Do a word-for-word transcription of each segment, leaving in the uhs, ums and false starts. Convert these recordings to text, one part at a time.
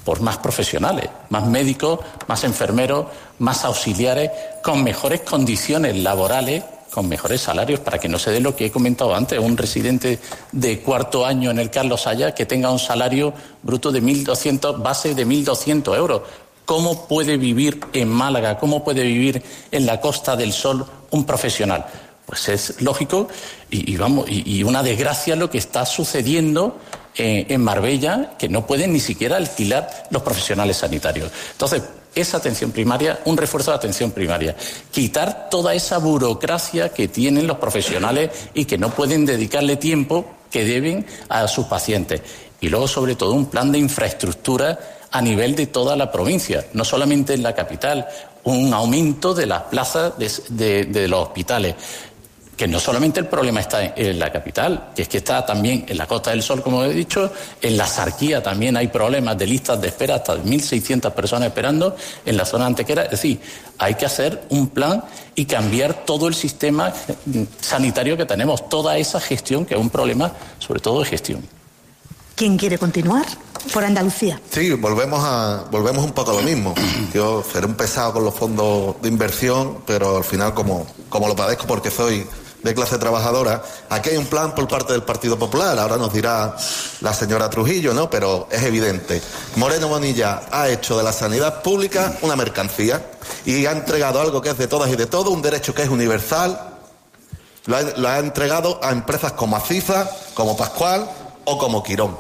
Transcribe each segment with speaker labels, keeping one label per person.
Speaker 1: por más profesionales, más médicos, más enfermeros, más auxiliares, con mejores condiciones laborales, con mejores salarios, para que no se dé lo que he comentado antes, un residente de cuarto año en el Carlos Haya que tenga un salario bruto de mil doscientos, base de mil doscientos euros. ¿Cómo puede vivir en Málaga, cómo puede vivir en la Costa del Sol un profesional? Pues es lógico y, y vamos y, y una desgracia lo que está sucediendo eh, en Marbella, que no pueden ni siquiera alquilar los profesionales sanitarios. Entonces, esa atención primaria, un refuerzo de atención primaria, quitar toda esa burocracia que tienen los profesionales y que no pueden dedicarle tiempo que deben a sus pacientes. Y luego, sobre todo, un plan de infraestructura a nivel de toda la provincia, no solamente en la capital, un aumento de las plazas de, de, de los hospitales. Que no solamente el problema está en la capital, que es que está también en la Costa del Sol, como he dicho, en la Sarquía también hay problemas de listas de espera, hasta mil seiscientas personas esperando en la zona antequera. Es decir, hay que hacer un plan y cambiar todo el sistema sanitario que tenemos, toda esa gestión, que es un problema sobre todo de gestión.
Speaker 2: ¿Quién quiere continuar? Por Andalucía.
Speaker 3: Sí, volvemos a volvemos un poco a lo mismo. Yo seré un pesado con los fondos de inversión, pero al final, como, como lo padezco porque soy de clase trabajadora, aquí hay un plan por parte del Partido Popular, ahora nos dirá la señora Trujillo, ¿no? Pero es evidente. Moreno Bonilla ha hecho de la sanidad pública una mercancía y ha entregado algo que es de todas y de todos, un derecho que es universal, lo ha, lo ha entregado a empresas como Aciza, como Pascual o como Quirón.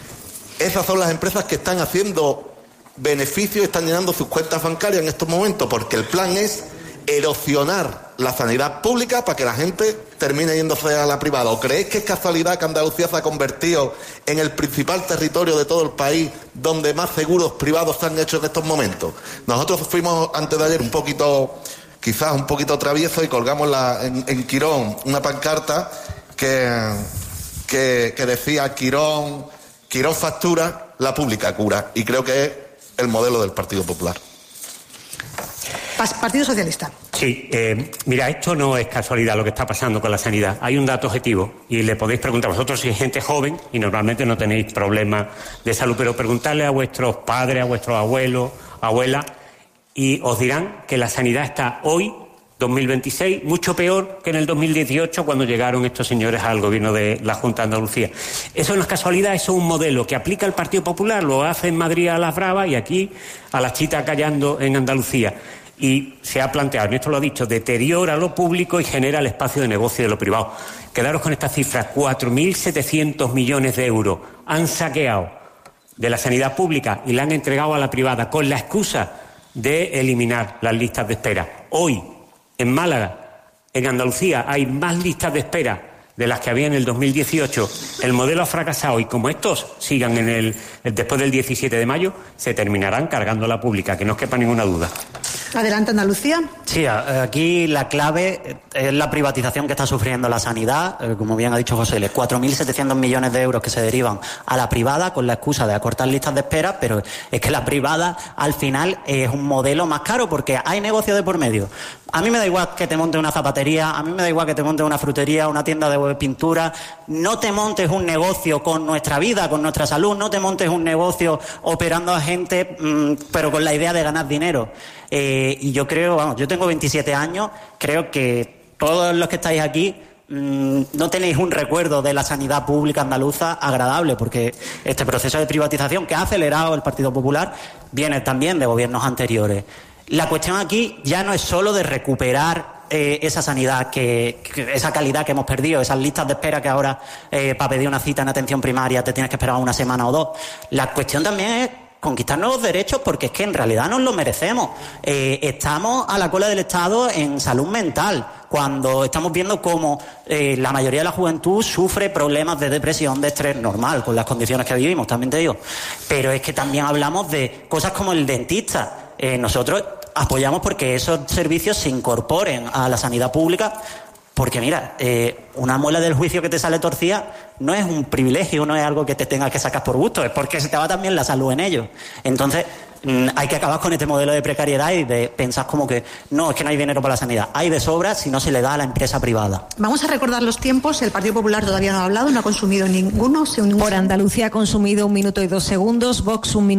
Speaker 3: Esas son las empresas que están haciendo beneficios, están llenando sus cuentas bancarias en estos momentos, porque el plan es erosionar la sanidad pública para que la gente termine yéndose a la privada. ¿O creéis que es casualidad que Andalucía se ha convertido en el principal territorio de todo el país donde más seguros privados se han hecho en estos momentos? Nosotros fuimos antes de ayer un poquito, quizás un poquito traviesos, y colgamos la, en, en Quirón una pancarta que, que, que decía Quirón, Quirón factura, la pública cura. Y creo que es el modelo del Partido Popular.
Speaker 2: Partido Socialista.
Speaker 4: Sí, eh, mira, esto no es casualidad lo que está pasando con la sanidad. Hay un dato objetivo y le podéis preguntar, vosotros sois gente joven y normalmente no tenéis problemas de salud, pero preguntarle a vuestros padres, a vuestros abuelos, abuelas, y os dirán que la sanidad está hoy, dos mil veintiséis, mucho peor que en el dos mil dieciocho, cuando llegaron estos señores al gobierno de la Junta de Andalucía. Eso no es casualidad, eso es un modelo que aplica el Partido Popular, lo hace en Madrid a las bravas y aquí a las chitas callando en Andalucía. Y se ha planteado, esto lo ha dicho, deteriora lo público y genera el espacio de negocio de lo privado. Quedaros con estas cifras, cuatro mil setecientos millones de euros han saqueado de la sanidad pública y la han entregado a la privada con la excusa de eliminar las listas de espera. Hoy, en Málaga, en Andalucía, hay más listas de espera de las que había en el dos mil dieciocho. El modelo ha fracasado y como estos sigan en el después del diecisiete de mayo, se terminarán cargando la pública, que no os quepa ninguna duda.
Speaker 2: Adelante, Andalucía.
Speaker 5: Sí, aquí la clave es la privatización que está sufriendo la sanidad. Como bien ha dicho José, cuatro mil setecientos millones de euros que se derivan a la privada con la excusa de acortar listas de espera, pero es que la privada al final es un modelo más caro porque hay negocio de por medio. A mí me da igual que te monte una zapatería, a mí me da igual que te monte una frutería, una tienda de pintura. No te montes un negocio con nuestra vida, con nuestra salud, no te montes un negocio operando a gente, mmm, pero con la idea de ganar dinero. Eh, y yo creo, vamos, yo tengo veintisiete años, creo que todos los que estáis aquí mmm, no tenéis un recuerdo de la sanidad pública andaluza agradable, porque este proceso de privatización que ha acelerado el Partido Popular viene también de gobiernos anteriores. La cuestión aquí ya no es solo de recuperar eh, esa sanidad, que, que esa calidad que hemos perdido, esas listas de espera que ahora eh, para pedir una cita en atención primaria te tienes que esperar una semana o dos. La cuestión también es conquistar nuevos derechos, porque es que en realidad nos lo merecemos. Eh, estamos a la cola del Estado en salud mental, cuando estamos viendo cómo eh, la mayoría de la juventud sufre problemas de depresión, de estrés normal, con las condiciones que vivimos, también te digo. Pero es que también hablamos de cosas como el dentista. Eh, nosotros apoyamos porque esos servicios se incorporen a la sanidad pública, porque mira, eh, una muela del juicio que te sale torcida no es un privilegio, no es algo que te tengas que sacar por gusto, es porque se te va también la salud en ello. Entonces mmm, hay que acabar con este modelo de precariedad y de pensar como que no, es que no hay dinero para la sanidad. Hay de sobra si no se le da a la empresa privada.
Speaker 2: Vamos a recordar los tiempos. El Partido Popular todavía no ha hablado, no ha consumido ninguno.
Speaker 6: Por Andalucía ha consumido un minuto y dos segundos, Vox un minuto.